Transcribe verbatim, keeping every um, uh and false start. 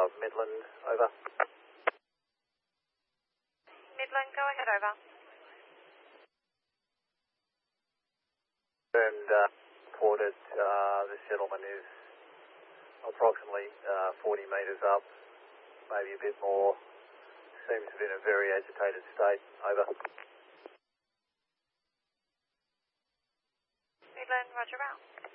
Midland, over. Midland, go ahead, over. And uh, reported uh, this gentleman is approximately uh, forty metres up, maybe a bit more. Seems to be in a very agitated state, over. Midland, roger out.